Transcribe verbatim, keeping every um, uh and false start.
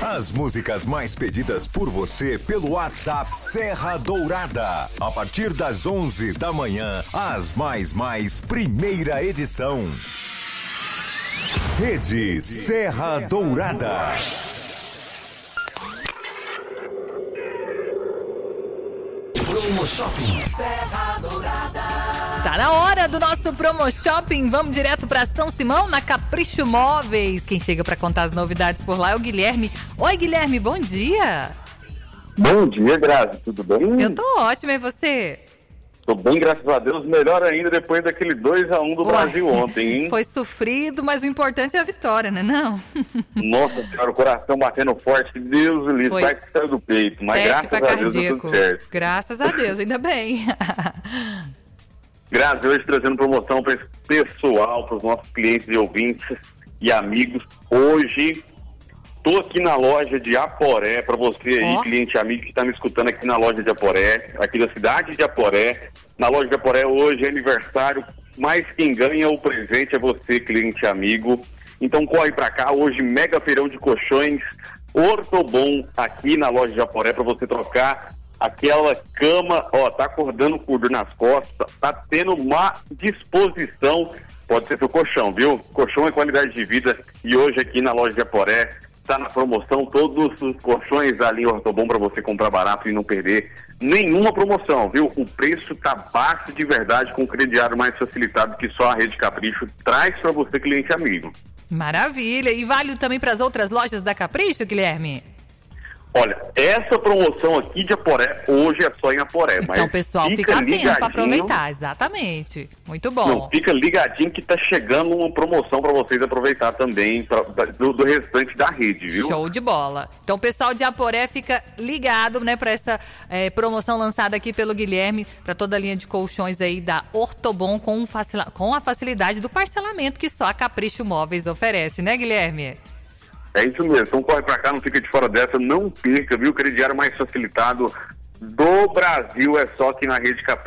As músicas mais pedidas por você pelo WhatsApp Serra Dourada. A partir das onze da manhã, as mais mais primeira edição. Rede Serra Dourada. Promo Shopping Serra Dourada. Tá na hora do nosso Promo Shopping. Vamos direto pra São Simão, na Capricho Móveis. Quem chega pra contar as novidades por lá é o Guilherme. Oi, Guilherme, bom dia. Bom dia, Grazi, tudo bem? Eu tô ótima, e você? Tô bem, graças a Deus. Melhor ainda depois daquele dois a um do Ué, Brasil ontem, hein? Foi sofrido, mas o importante é a vitória, né não? Nossa senhora, o coração batendo forte. Deus o livre, Foi. vai que saiu do peito. Mas Teste graças pra a Deus deu cardíaco. tudo certo. Graças a Deus, ainda bem. Grazi, hoje trazendo promoção para esse pessoal, para os nossos clientes e ouvintes e amigos. Hoje, tô aqui na loja de Aporé, para você aí, Ó. cliente e amigo que está me escutando aqui na loja de Aporé, aqui da cidade de Aporé. Na loja de Aporé hoje é aniversário, mas quem ganha o presente é você, cliente e amigo. Então corre para cá, hoje mega feirão de colchões Ortobon aqui na loja de Aporé para você trocar aquela cama, ó, tá acordando com dor nas costas, tá tendo má disposição, pode ser seu colchão, viu? Colchão é qualidade de vida e hoje aqui na loja de Aporé tá na promoção todos os colchões da linha Ortobon para você comprar barato e não perder nenhuma promoção, viu? O preço tá baixo de verdade, com o crediário mais facilitado que só a Rede Capricho traz para você, cliente amigo. Maravilha. E vale também para as outras lojas da Capricho, Guilherme? Olha, essa promoção aqui de Aporé, hoje é só em Aporé. Então, mas pessoal, fica, fica atento ligadinho, para aproveitar. Exatamente. Muito bom. Não, fica ligadinho que tá chegando uma promoção para vocês aproveitar também pra, do, do restante da rede, viu? Show de bola. Então, o pessoal de Aporé fica ligado, né, para essa é, promoção lançada aqui pelo Guilherme, para toda a linha de colchões aí da Ortobon com, facil... com a facilidade do parcelamento que só a Capricho Móveis oferece, né, Guilherme? É isso mesmo, então corre pra cá, não fica de fora dessa, não perca, viu? O crediário mais facilitado do Brasil é só aqui na Rede Capricho.